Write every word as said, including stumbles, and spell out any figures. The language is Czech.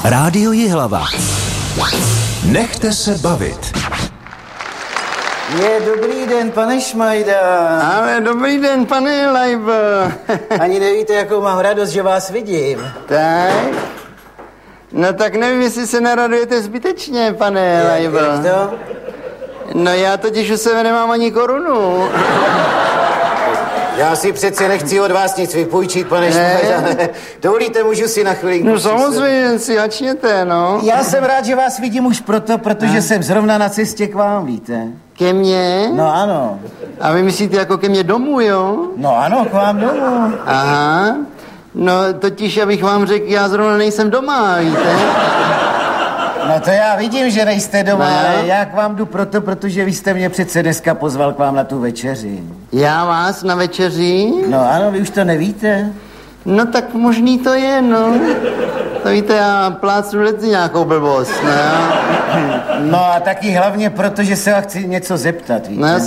Rádio Jihlava. Nechte se bavit. Je, dobrý den, pane Šmajda. Ale dobrý den, pane Lajbo. Ani nevíte, jakou mám radost, že vás vidím. Tak? No tak nevím, jestli se naradujete zbytečně, pane Lajbo. Jak to? No já totiž u sebe nemám ani korunu. Já si přece nechci od vás nic vypůjčit, pane Šmajda. Dovolíte, můžu si na chvilinku? No samozřejmě, si hačněte, no. Já jsem rád, že vás vidím už proto, protože ne? jsem zrovna na cestě k vám, víte. Ke mně? No ano. A vy myslíte jako ke mně domů, jo? No ano, k vám domů. Aha. No totiž, abych vám řekl, já zrovna nejsem doma, víte. No to já vidím, že nejste doma, no. ale já k vám jdu proto, protože vy jste mě přece dneska pozval k vám na tu večeři. Já vás na večeři? No ano, vy už to nevíte. No tak možný to je, no. To víte, já plácnu lety nějakou blbost, ne? No a taky hlavně proto, že se vás chci něco zeptat, víte. No,